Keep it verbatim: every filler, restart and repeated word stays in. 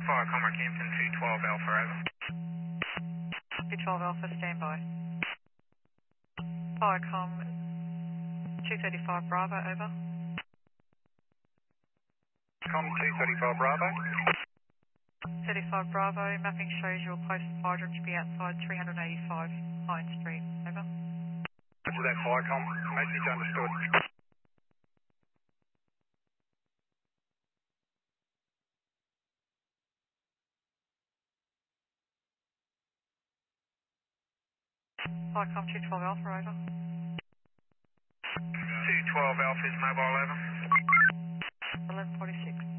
Viacom Rockhampton, two twelve Alpha, over. two twelve Alpha, standby. Viacom, two thirty-five Bravo, over. Com two thirty-five Bravo. thirty-five Bravo, mapping shows your closest hydrant to be outside three eighty-five Pine Street, over. Roger that, Viacom. Message understood. Viacom, two twelve Alpha, over. two twelve Alpha is mobile, over. eleven forty-six.